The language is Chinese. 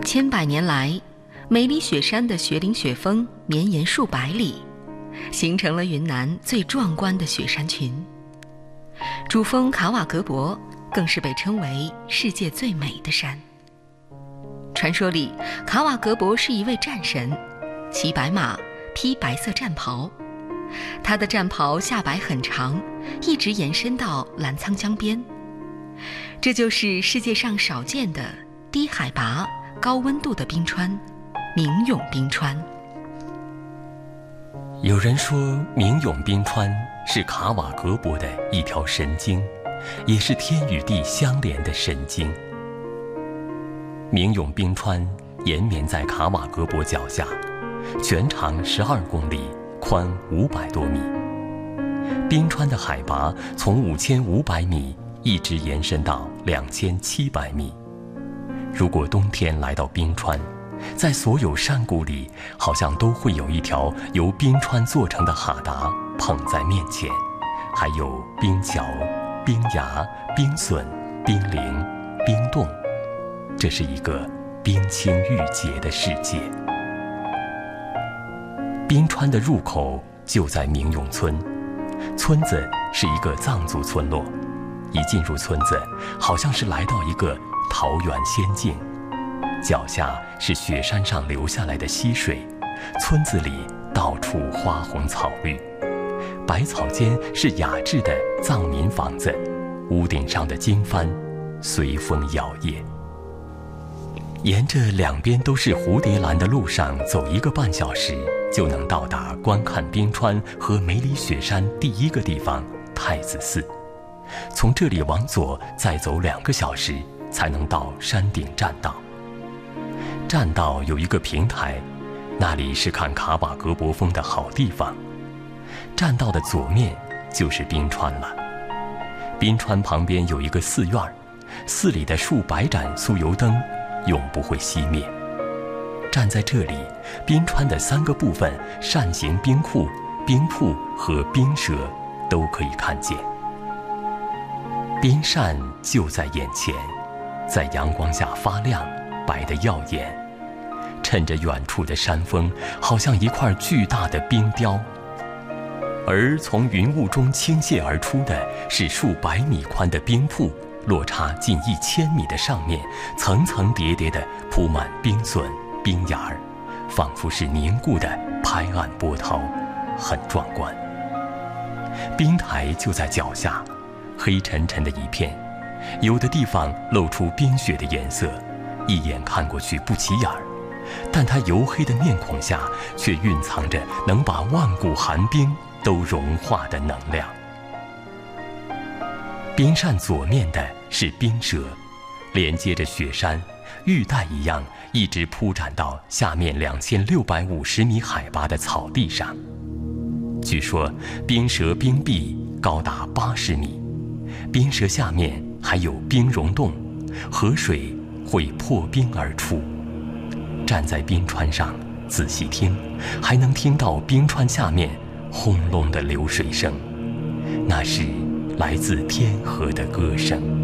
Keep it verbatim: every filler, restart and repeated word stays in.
千百年来，梅里雪山的雪岭雪峰绵延数百里，形成了云南最壮观的雪山群。主峰卡瓦格博更是被称为世界最美的山。传说里，卡瓦格博是一位战神，骑白马，披白色战袍，他的战袍下摆很长，一直延伸到澜沧江边。这就是世界上少见的低海拔、高温度的冰川——明永冰川。 有人说，明永冰川是卡瓦格博的一条神经，也是天与地相连的神经。明永冰川延绵在卡瓦格博脚下，全长十二公里，宽五百多米。冰川的海拔从五千五百米一直延伸到两千七百米。如果冬天来到冰川，在所有山谷里，好像都会有一条由冰川做成的哈达捧在面前，还有冰桥、冰崖、冰笋、冰凌、冰洞。这是一个冰清玉洁的世界。冰川的入口就在明永村，村子是一个藏族村落。一进入村子，好像是来到一个桃源仙境。脚下是雪山上流下来的溪水，村子里到处花红草绿，百草间是雅致的藏民房子，屋顶上的经幡随风摇曳。沿着两边都是蝴蝶兰的路上走一个半小时，就能到达观看冰川和梅里雪山第一个地方太子寺。从这里往左再走两个小时，才能到山顶栈道。栈道有一个平台，那里是看卡瓦格博峰的好地方。栈道的左面就是冰川了。冰川旁边有一个寺院，寺里的数百盏酥油灯永不会熄灭。站在这里，冰川的三个部分——扇形冰库、冰瀑和冰舌——都可以看见。冰扇就在眼前，在阳光下发亮，白得耀眼。趁着远处的山峰，好像一块巨大的冰雕。而从云雾中倾泻而出的是数百米宽的冰瀑，落差近一千米的上面，层层叠叠地铺满冰笋、冰芽儿，仿佛是凝固的拍岸波涛，很壮观。冰台就在脚下，黑沉沉的一片，有的地方露出冰雪的颜色，一眼看过去不起眼儿，但它黝黑的面孔下却蕴藏着能把万古寒冰都融化的能量。冰扇左面的是冰舌，连接着雪山，玉带一样一直铺展到下面两千六百五十米海拔的草地上。据说冰舌冰壁高达八十米，冰舌下面还有冰溶洞，河水会破冰而出。站在冰川上仔细听，还能听到冰川下面轰隆的流水声，那是来自天河的歌声。